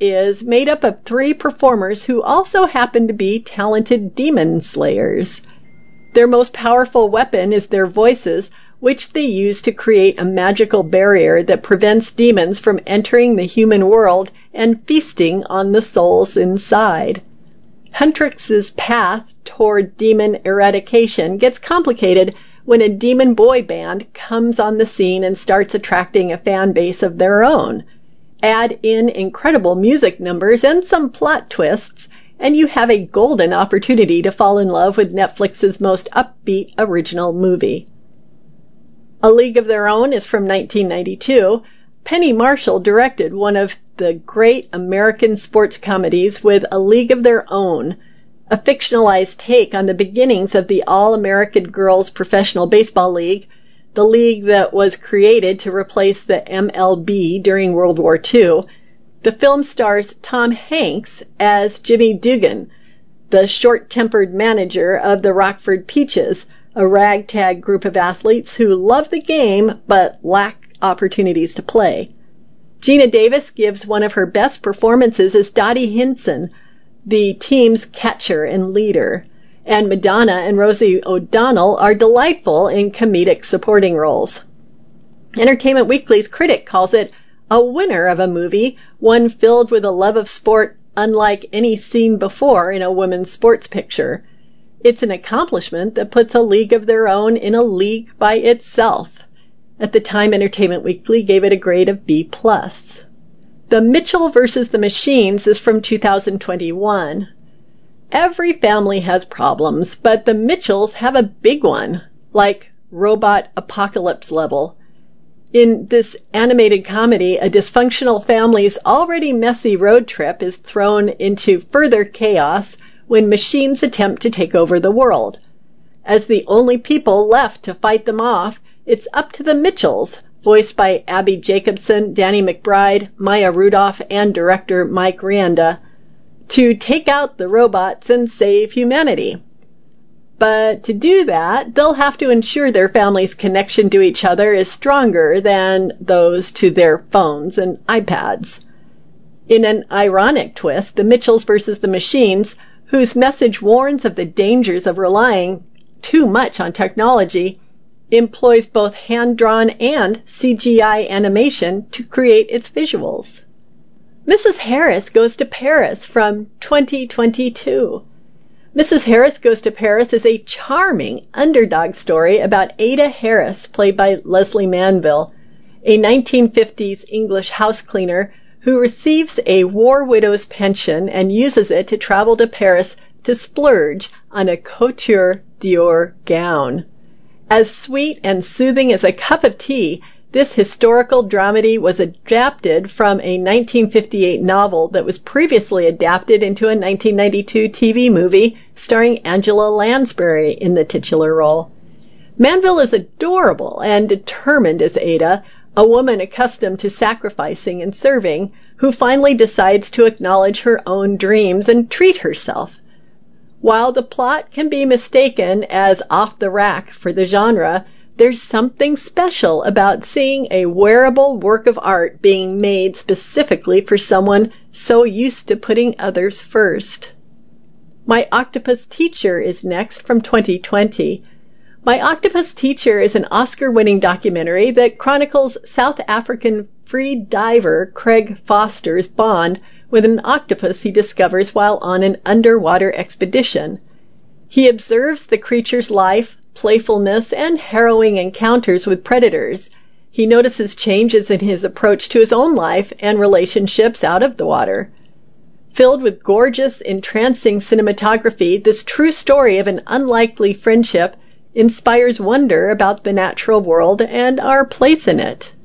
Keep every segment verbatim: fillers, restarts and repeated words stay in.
is made up of three performers who also happen to be talented demon slayers. Their most powerful weapon is their voices, which they use to create a magical barrier that prevents demons from entering the human world and feasting on the souls inside. Huntrix's path toward demon eradication gets complicated when a demon boy band comes on the scene and starts attracting a fan base of their own. Add in incredible music numbers and some plot twists, and you have a golden opportunity to fall in love with Netflix's most upbeat original movie. A League of Their Own is from nineteen ninety-two. Penny Marshall directed one of the great American sports comedies with A League of Their Own, a fictionalized take on the beginnings of the All-American Girls Professional Baseball League, the league that was created to replace the M L B during World War Two. The film stars Tom Hanks as Jimmy Dugan, the short-tempered manager of the Rockford Peaches, a ragtag group of athletes who love the game but lack opportunities to play. Gina Davis gives one of her best performances as Dottie Hinson, the team's catcher and leader, and Madonna and Rosie O'Donnell are delightful in comedic supporting roles. Entertainment Weekly's critic calls it a winner of a movie, one filled with a love of sport unlike any seen before in a women's sports picture. It's an accomplishment that puts A League of Their Own in a league by itself. At the time, Entertainment Weekly gave it a grade of B plus. The Mitchell versus the Machines is from two thousand twenty-one. Every family has problems, but the Mitchells have a big one, like robot apocalypse level. In this animated comedy, a dysfunctional family's already messy road trip is thrown into further chaos when machines attempt to take over the world. As the only people left to fight them off, it's up to the Mitchells, voiced by Abby Jacobson, Danny McBride, Maya Rudolph, and director Mike Rianda, to take out the robots and save humanity. But to do that, they'll have to ensure their family's connection to each other is stronger than those to their phones and iPads. In an ironic twist, the Mitchells versus the Machines, whose message warns of the dangers of relying too much on technology, employs both hand-drawn and C G I animation to create its visuals. Missus Harris Goes to Paris from twenty twenty-two. Missus Harris Goes to Paris is a charming underdog story about Ada Harris, played by Leslie Manville, a nineteen fifties English house cleaner who receives a war widow's pension and uses it to travel to Paris to splurge on a couture Dior gown. As sweet and soothing as a cup of tea, this historical dramedy was adapted from a nineteen fifty-eight novel that was previously adapted into a nineteen ninety-two T V movie starring Angela Lansbury in the titular role. Manville is adorable and determined as Ada, a woman accustomed to sacrificing and serving, who finally decides to acknowledge her own dreams and treat herself. While the plot can be mistaken as off the rack for the genre, there's something special about seeing a wearable work of art being made specifically for someone so used to putting others first. My Octopus Teacher is next from twenty twenty. My Octopus Teacher is an Oscar-winning documentary that chronicles South African free diver Craig Foster's bond with an octopus he discovers while on an underwater expedition. He observes the creature's life, playfulness, and harrowing encounters with predators. He notices changes in his approach to his own life and relationships out of the water. Filled with gorgeous, entrancing cinematography, this true story of an unlikely friendship inspires wonder about the natural world and our place in it.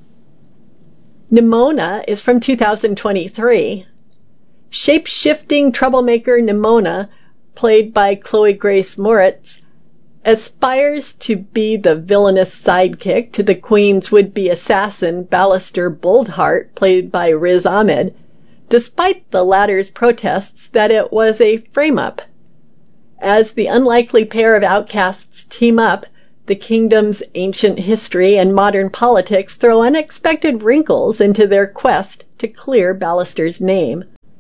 Nimona is from two thousand twenty-three. Shape-shifting troublemaker Nimona, played by Chloe Grace Moretz, aspires to be the villainous sidekick to the Queen's would-be assassin Ballister Boldheart, played by Riz Ahmed, despite the latter's protests that it was a frame-up. As the unlikely pair of outcasts team up, the kingdom's ancient history and modern politics throw unexpected wrinkles into their quest to clear Ballister's name.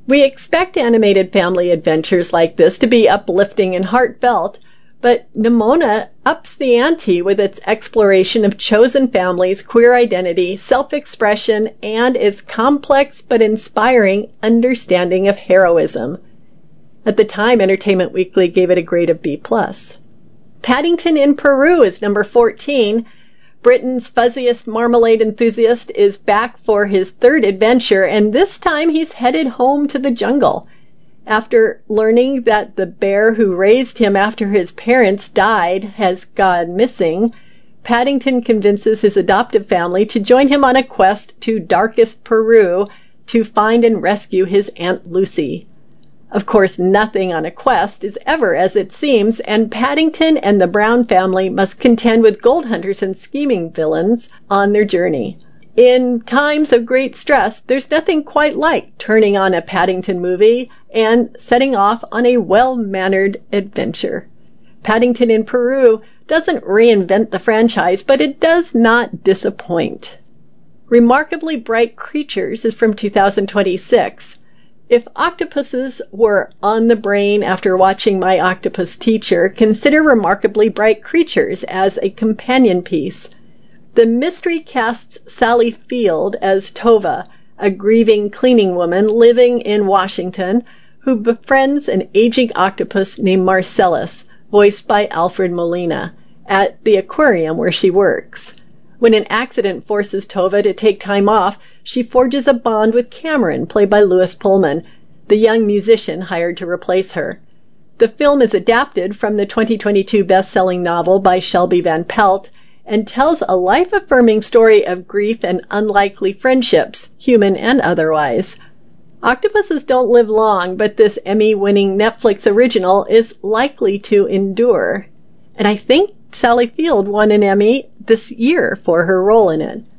We expect animated family adventures like this to be uplifting and heartfelt, but Nimona ups the ante with its exploration of chosen families, queer identity, self-expression, and its complex but inspiring understanding of heroism. At the time, Entertainment Weekly gave it a grade of B plus. Paddington in Peru is number fourteen. Britain's fuzziest marmalade enthusiast is back for his third adventure, and this time he's headed home to the jungle. After learning that the bear who raised him after his parents died has gone missing, Paddington convinces his adoptive family to join him on a quest to darkest Peru to find and rescue his Aunt Lucy. Of course, nothing on a quest is ever as it seems, and Paddington and the Brown family must contend with gold hunters and scheming villains on their journey. In times of great stress, there's nothing quite like turning on a Paddington movie and setting off on a well-mannered adventure. Paddington in Peru doesn't reinvent the franchise, but it does not disappoint. Remarkably Bright Creatures is from two thousand twenty-six. If octopuses were on the brain after watching My Octopus Teacher, consider Remarkably Bright Creatures as a companion piece. The mystery casts Sally Field as Tova, a grieving cleaning woman living in Washington who befriends an aging octopus named Marcellus, voiced by Alfred Molina, at the aquarium where she works. When an accident forces Tova to take time off, she forges a bond with Cameron, played by Louis Pullman, the young musician hired to replace her. The film is adapted from the twenty twenty-two best-selling novel by Shelby Van Pelt and tells a life-affirming story of grief and unlikely friendships, human and otherwise. Octopuses don't live long, but this Emmy-winning Netflix original is likely to endure. And I think Sally Field won an Emmy this year for her role in it.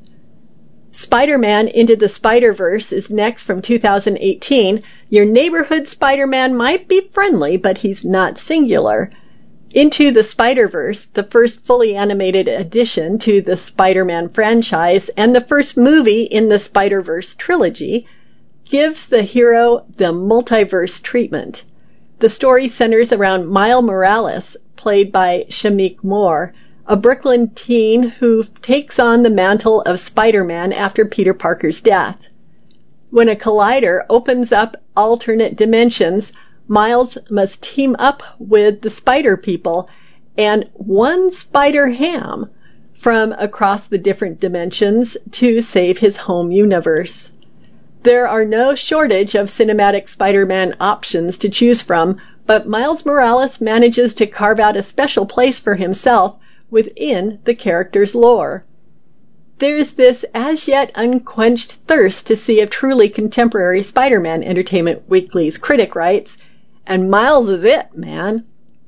Spider-Man Into the Spider-Verse is next from two thousand eighteen. Your neighborhood Spider-Man might be friendly, but he's not singular. Into the Spider-Verse, the first fully animated addition to the Spider-Man franchise and the first movie in the Spider-Verse trilogy, gives the hero the multiverse treatment. The story centers around Miles Morales, played by Shameik Moore, a Brooklyn teen who takes on the mantle of Spider-Man after Peter Parker's death. When a collider opens up alternate dimensions, Miles must team up with the Spider People and one Spider-Ham from across the different dimensions to save his home universe. There are no shortage of cinematic Spider-Man options to choose from, but Miles Morales manages to carve out a special place for himself within the character's lore. There's this as-yet unquenched thirst to see a truly contemporary Spider-Man, Entertainment Weekly's critic writes, and Miles is it, man.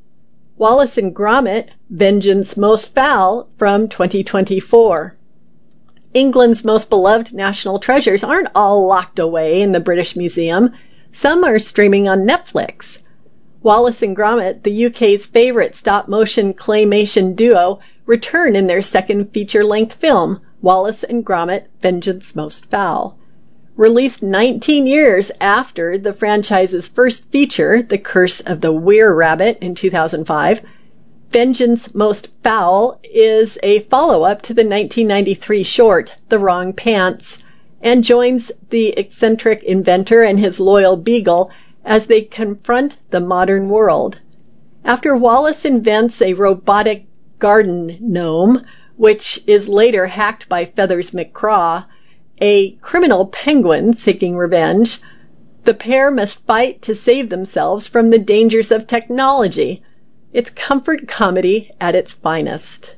Wallace and Gromit, Vengeance Most Foul, from twenty twenty-four. England's most beloved national treasures aren't all locked away in the British Museum. Some are streaming on Netflix. Wallace and Gromit, the U K's favorite stop-motion claymation duo, return in their second feature-length film, Wallace and Gromit, Vengeance Most Foul. Released nineteen years after the franchise's first feature, The Curse of the Were-Rabbit, in two thousand five, Vengeance Most Foul is a follow-up to the nineteen ninety-three short, The Wrong Pants, and joins the eccentric inventor and his loyal beagle as they confront the modern world. After Wallace invents a robotic garden gnome, which is later hacked by Feathers McCraw, a criminal penguin seeking revenge, the pair must fight to save themselves from the dangers of technology. It's comfort comedy at its finest.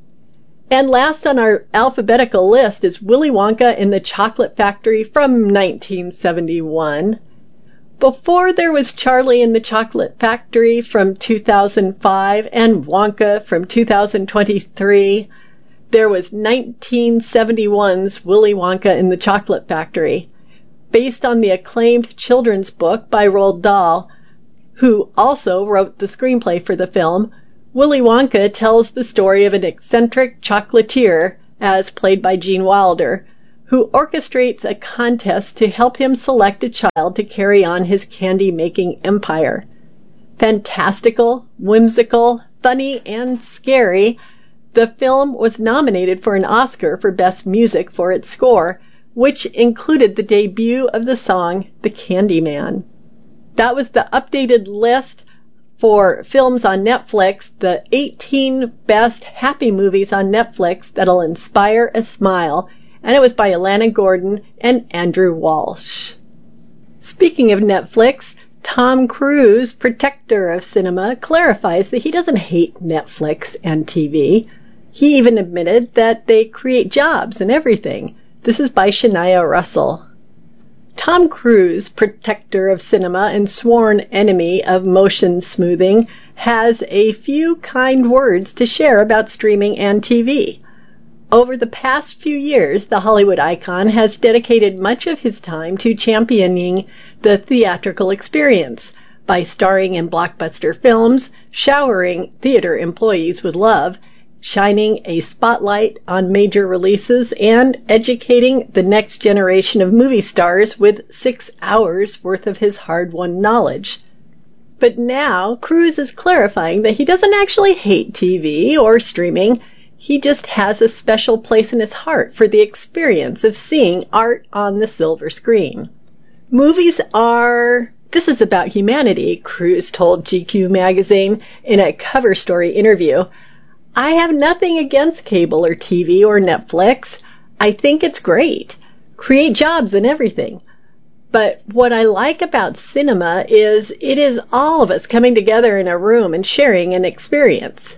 And last on our alphabetical list is Willy Wonka in the Chocolate Factory from nineteen seventy-one. Before there was Charlie in the Chocolate Factory from two thousand five and Wonka from two thousand twenty-three, there was nineteen seventy-one's Willy Wonka in the Chocolate Factory, based on the acclaimed children's book by Roald Dahl, who also wrote the screenplay for the film. Willy Wonka tells the story of an eccentric chocolatier, as played by Gene Wilder, who orchestrates a contest to help him select a child to carry on his candy-making empire. Fantastical, whimsical, funny, and scary, the film was nominated for an Oscar for Best Music for its score, which included the debut of the song The Candyman. That was the updated list for films on Netflix, the eighteen best happy movies on Netflix that'll inspire a smile, and it was by Alana Gordon and Andrew Walsh. Speaking of Netflix, Tom Cruise, protector of cinema, clarifies that he doesn't hate Netflix and T V. He even admitted that they create jobs and everything. This is by Shania Russell. Tom Cruise, protector of cinema and sworn enemy of motion smoothing, has a few kind words to share about streaming and T V. Over the past few years, the Hollywood icon has dedicated much of his time to championing the theatrical experience by starring in blockbuster films, showering theater employees with love, shining a spotlight on major releases, and educating the next generation of movie stars with six hours worth of his hard-won knowledge. But now, Cruise is clarifying that he doesn't actually hate T V or streaming. He just has a special place in his heart for the experience of seeing art on the silver screen. Movies are... This is about humanity, Cruise told G Q magazine in a cover story interview. I have nothing against cable or T V or Netflix. I think it's great. Create jobs and everything. But what I like about cinema is it is all of us coming together in a room and sharing an experience.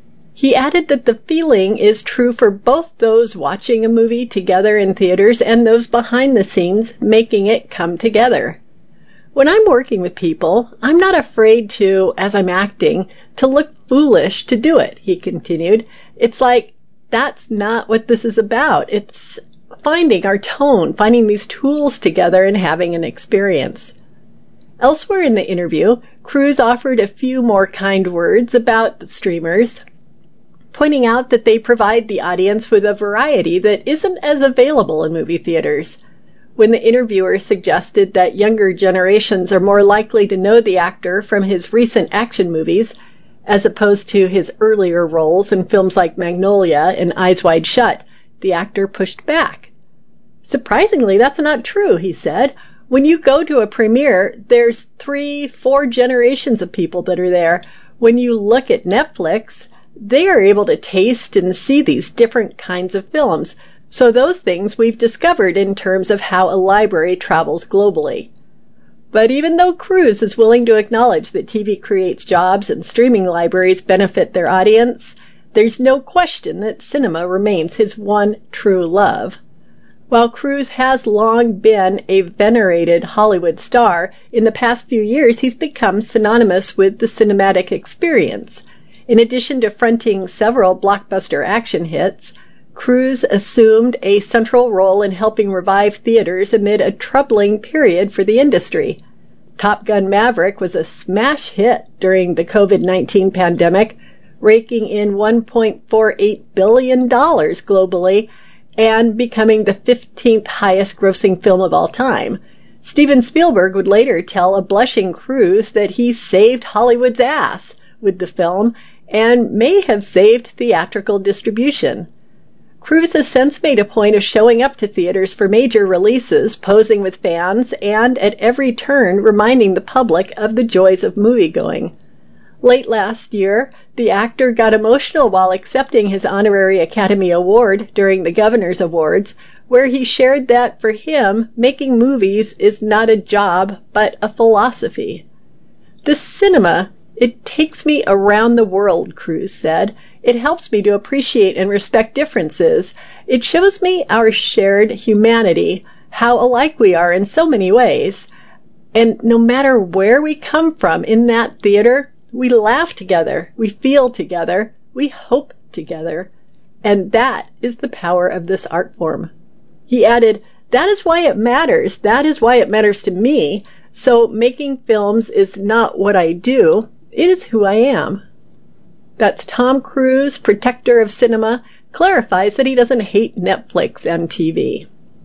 He added that the feeling is true for both those watching a movie together in theaters and those behind the scenes making it come together. When I'm working with people, I'm not afraid to, as I'm acting, to look foolish to do it, he continued. It's like, that's not what this is about. It's finding our tone, finding these tools together and having an experience. Elsewhere in the interview, Cruise offered a few more kind words about the streamers, pointing out that they provide the audience with a variety that isn't as available in movie theaters. When the interviewer suggested that younger generations are more likely to know the actor from his recent action movies, as opposed to his earlier roles in films like Magnolia and Eyes Wide Shut, the actor pushed back. Surprisingly, that's not true, he said. When you go to a premiere, there's three, four generations of people that are there. When you look at Netflix, they are able to taste and see these different kinds of films. So those things we've discovered in terms of how a library travels globally. But even though Cruise is willing to acknowledge that T V creates jobs and streaming libraries benefit their audience, there's no question that cinema remains his one true love. While Cruise has long been a venerated Hollywood star, in the past few years he's become synonymous with the cinematic experience. In addition to fronting several blockbuster action hits, Cruise assumed a central role in helping revive theaters amid a troubling period for the industry. Top Gun Maverick was a smash hit during the covid nineteen pandemic, raking in one point four eight billion dollars globally and becoming the fifteenth highest grossing film of all time. Steven Spielberg would later tell a blushing Cruise that he saved Hollywood's ass with the film and may have saved theatrical distribution. Cruise has since made a point of showing up to theaters for major releases, posing with fans, and at every turn reminding the public of the joys of moviegoing. Late last year, the actor got emotional while accepting his honorary Academy Award during the Governor's Awards, where he shared that for him, making movies is not a job, but a philosophy. The cinema, it takes me around the world, Cruise said. It helps me to appreciate and respect differences. It shows me our shared humanity, how alike we are in so many ways. And no matter where we come from in that theater, we laugh together, we feel together, we hope together. And that is the power of this art form. He added, that is why it matters. That is why it matters to me. So making films is not what I do. It is who I am. That's Tom Cruise, protector of cinema, clarifies that he doesn't hate Netflix and T V.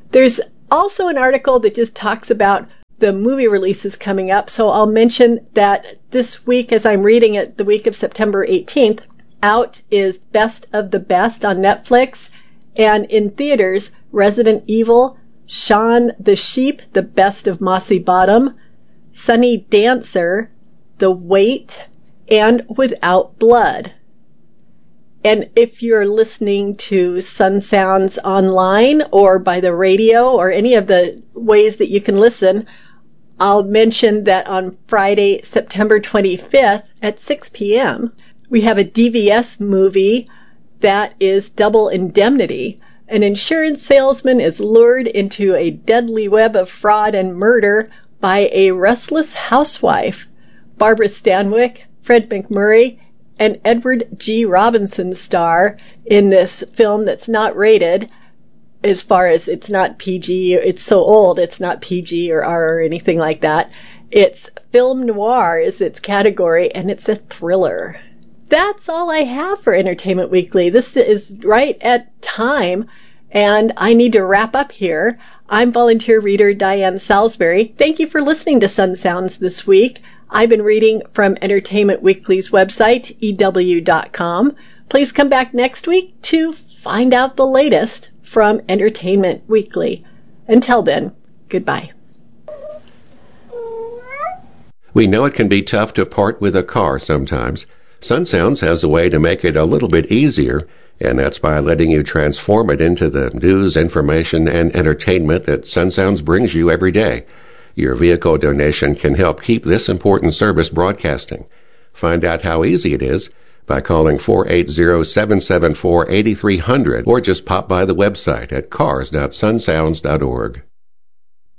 There's also an article that just talks about the movie releases coming up, so I'll mention that this week, as I'm reading it, the week of September eighteenth, out is Best of the Best on Netflix, and in theaters, Resident Evil, Shaun the Sheep, The Best of Mossy Bottom, Sunny Dancer, The Wait, and Without Blood. And if you're listening to Sun Sounds online or by the radio or any of the ways that you can listen, I'll mention that on Friday, September twenty-fifth at six p.m., we have a D V S movie that is Double Indemnity. An insurance salesman is lured into a deadly web of fraud and murder by a restless housewife. Barbara Stanwyck, Fred McMurray, and Edward G. Robinson star in this film that's not rated, as far as it's not P G, it's so old, it's not P G or R or anything like that. It's film noir is its category, and it's a thriller. That's all I have for Entertainment Weekly. This is right at time, and I need to wrap up here. I'm volunteer reader Diane Salisbury. Thank you for listening to Sun Sounds this week. I've been reading from Entertainment Weekly's website, E W dot com. Please come back next week to find out the latest from Entertainment Weekly. Until then, goodbye. We know it can be tough to part with a car sometimes. Sun Sounds has a way to make it a little bit easier, and that's by letting you transform it into the news, information, and entertainment that Sun Sounds brings you every day. Your vehicle donation can help keep this important service broadcasting. Find out how easy it is by calling four eight zero, seven seven four, eight three zero zero or just pop by the website at cars dot sun sounds dot org.